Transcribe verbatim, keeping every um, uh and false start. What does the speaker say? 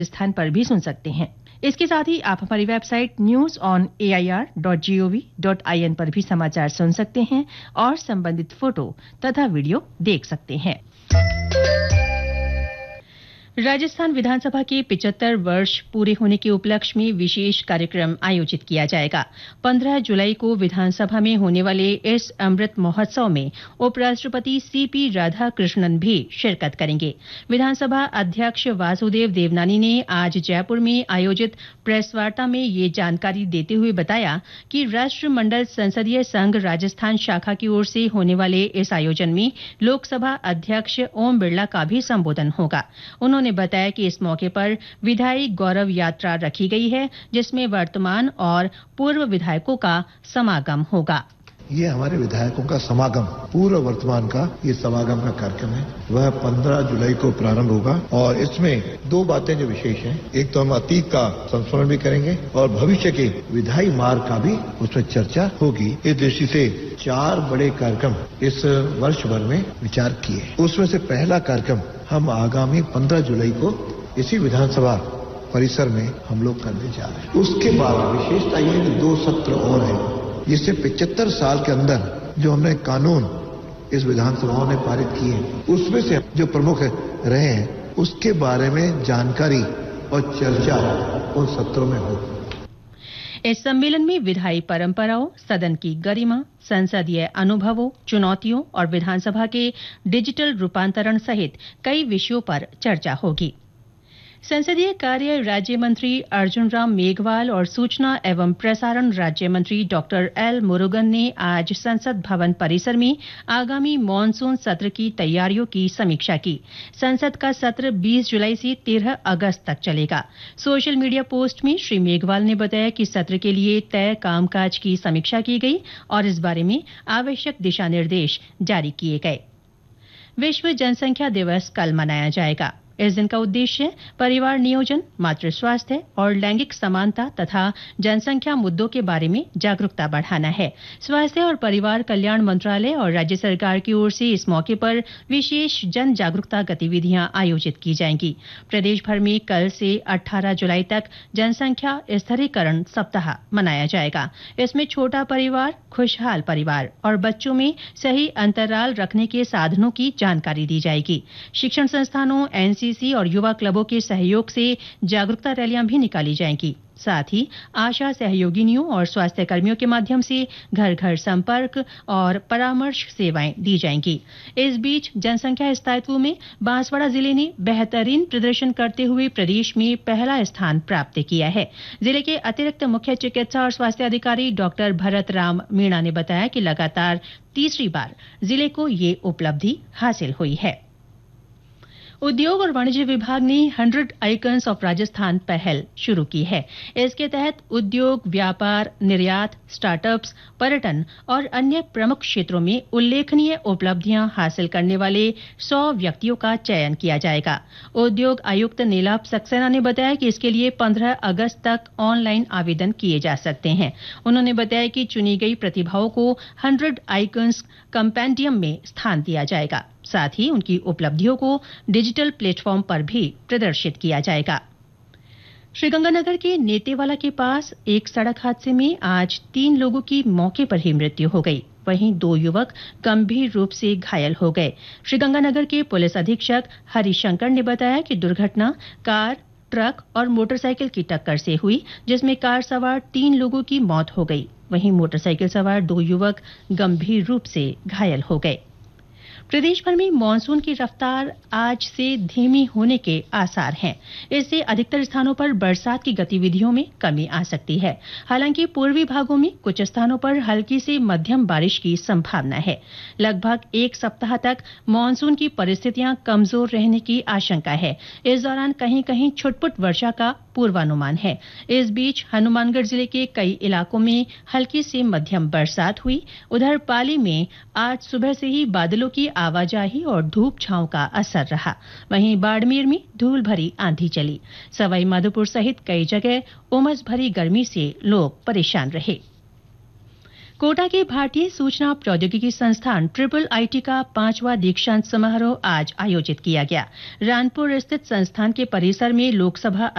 स्थान पर भी सुन सकते हैं। इसके साथ ही आप हमारी website news on A I R dot G O V dot I N पर भी समाचार सुन सकते हैं और संबंधित फोटो तथा वीडियो देख सकते हैं। राजस्थान विधानसभा के पचहत्तर वर्ष पूरे होने के उपलक्ष्य में विशेष कार्यक्रम आयोजित किया जाएगा। पंद्रह जुलाई को विधानसभा में होने वाले इस अमृत महोत्सव में उपराष्ट्रपति सी पी राधाकृष्णन भी शिरकत करेंगे। विधानसभा अध्यक्ष वासुदेव देवनानी ने आज जयपुर में आयोजित प्रेस वार्ता में ये जानकारी देते हुए बताया कि राष्ट्रमंडल संसदीय संघ राजस्थान शाखा की ओर से होने वाले इस आयोजन में लोकसभा अध्यक्ष ओम बिरला का भी संबोधन होगा। उन्होंने बताया कि इस मौके पर विधायी गौरव यात्रा रखी गई है, जिसमें वर्तमान और पूर्व विधायकों का समागम होगा। ये हमारे विधायकों का समागम, पूर्व वर्तमान का ये समागम का कार्यक्रम है। वह पंद्रह जुलाई को प्रारंभ होगा और इसमें दो बातें जो विशेष हैं, एक तो हम अतीत का संस्मरण भी करेंगे और भविष्य के विधायी मार्ग का भी उसमें चर्चा होगी। इस दृष्टि से चार बड़े कार्यक्रम इस वर्ष भर में विचार किए। उसमें से पहला कार्यक्रम हम आगामी पंद्रह जुलाई को इसी विधानसभा परिसर में हम लोग करने जा रहे हैं। उसके बाद विशेषता ये है कि दो सत्र और हैं, जिससे पचहत्तर साल के अंदर जो हमने कानून इस विधानसभाओं ने पारित किए हैं, उसमें से जो प्रमुख रहे हैं उसके बारे में जानकारी और चर्चा उन सत्रों में हो। इस सम्मेलन में विधायी परंपराओं, सदन की गरिमा, संसदीय अनुभवों, चुनौतियों और विधानसभा के डिजिटल रूपांतरण सहित कई विषयों पर चर्चा होगी। संसदीय कार्य राज्य मंत्री अर्जुन राम मेघवाल और सूचना एवं प्रसारण राज्य मंत्री डॉक्टर एल मुरुगन ने आज संसद भवन परिसर में आगामी मानसून सत्र की तैयारियों की समीक्षा की। संसद का सत्र बीस जुलाई से तेरह अगस्त तक चलेगा। सोशल मीडिया पोस्ट में श्री मेघवाल ने बताया कि सत्र के लिए तय कामकाज की समीक्षा की गई और इस बारे में आवश्यक दिशा निर्देश जारी किए गए। विश्व जनसंख्या दिवस कल मनाया जाएगा। इस दिन का उद्देश्य परिवार नियोजन, मातृ स्वास्थ्य और लैंगिक समानता तथा जनसंख्या मुद्दों के बारे में जागरूकता बढ़ाना है। स्वास्थ्य और परिवार कल्याण मंत्रालय और राज्य सरकार की ओर से इस मौके पर विशेष जन जागरूकता गतिविधियां आयोजित की जाएंगी। प्रदेश भर में कल से अठारह जुलाई तक जनसंख्या स्थिरीकरण सप्ताह मनाया जाएगा। इसमें छोटा परिवार, खुशहाल परिवार और बच्चों में सही अंतराल रखने के साधनों की जानकारी दी जाएगी। शिक्षण संस्थानों, एन सी सी और युवा क्लबों के सहयोग से जागरूकता रैलियां भी निकाली जाएंगी। साथ ही आशा सहयोगिनियों और स्वास्थ्य कर्मियों के माध्यम से घर घर संपर्क और परामर्श सेवाएं दी जाएंगी। इस बीच जनसंख्या स्थायित्व में बांसवाड़ा जिले ने बेहतरीन प्रदर्शन करते हुए प्रदेश में पहला स्थान प्राप्त किया है। जिले के अतिरिक्त मुख्य चिकित्सा और स्वास्थ्य अधिकारी डॉक्टर भरत राम मीणा ने बताया कि लगातार तीसरी बार जिले को ये उपलब्धि हासिल हुई है। उद्योग और वाणिज्य विभाग ने हंड्रेड आइकन्स ऑफ राजस्थान पहल शुरू की है। इसके तहत उद्योग, व्यापार, निर्यात, स्टार्टअप्स, पर्यटन और अन्य प्रमुख क्षेत्रों में उल्लेखनीय उपलब्धियां हासिल करने वाले सौ व्यक्तियों का चयन किया जाएगा। उद्योग आयुक्त नीलाभ सक्सेना ने बताया कि इसके लिए पंद्रह अगस्त तक ऑनलाइन आवेदन किए जा सकते हैं। उन्होंने बताया कि चुनी गई प्रतिभाओं को हंड्रेड आइकन्स कंपेंडियम में स्थान दिया जाएगा। साथ ही उनकी उपलब्धियों को डिजिटल प्लेटफॉर्म पर भी प्रदर्शित किया जाएगा। श्रीगंगानगर के नेतेवाला के पास एक सड़क हादसे में आज तीन लोगों की मौके पर ही मृत्यु हो गई। वहीं दो युवक गंभीर रूप से घायल हो गए। श्रीगंगानगर के पुलिस अधीक्षक हरिशंकर ने बताया कि दुर्घटना कार, ट्रक और मोटरसाइकिल की टक्कर से हुई, जिसमें कार सवार तीन लोगों की मौत हो गई। वहीं मोटरसाइकिल सवार दो युवक गंभीर रूप से घायल हो गए। प्रदेश भर में मानसून की रफ्तार आज से धीमी होने के आसार हैं। इससे अधिकतर स्थानों पर बरसात की गतिविधियों में कमी आ सकती है। हालांकि पूर्वी भागों में कुछ स्थानों पर हल्की से मध्यम बारिश की संभावना है। लगभग एक सप्ताह तक मानसून की परिस्थितियां कमजोर रहने की आशंका है। इस दौरान कहीं कहीं छुटपुट वर्षा का पूर्वानुमान है। इस बीच हनुमानगढ़ जिले के कई इलाकों में हल्की से मध्यम बरसात हुई। उधर पाली में आज सुबह से ही बादलों की आवाजाही और धूप छांव का असर रहा। वहीं बाड़मेर में धूल भरी आंधी चली। सवाई माधोपुर सहित कई जगह उमस भरी गर्मी से लोग परेशान रहे। कोटा के भारतीय सूचना प्रौद्योगिकी संस्थान ट्रिपल आईटी का पांचवा दीक्षांत समारोह आज आयोजित किया गया। रानपुर स्थित संस्थान के परिसर में लोकसभा